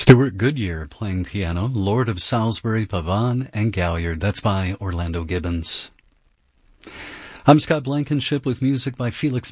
Stuart Goodyear playing piano, Lord of Salisbury, Pavane, and Galliard. That's by Orlando Gibbons. I'm Scott Blankenship with music by Felix